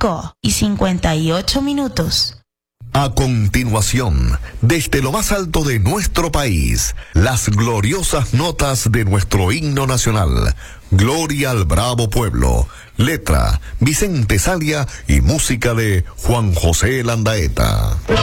5:58. A continuación, desde lo más alto de nuestro país, las gloriosas notas de nuestro himno nacional. Gloria al bravo pueblo. Letra, Vicente Salia y música de Juan José Landaeta.